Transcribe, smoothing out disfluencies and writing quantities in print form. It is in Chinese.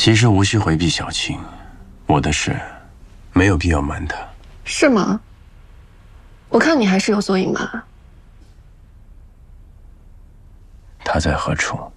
其实无需回避小青，我的事没有必要瞒她。 是吗？我看你还是有所隐瞒。 她在何处？